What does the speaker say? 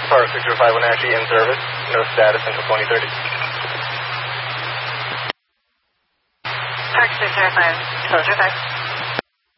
Park 605 will actually in service. No status until 2030. Park 605, close your back.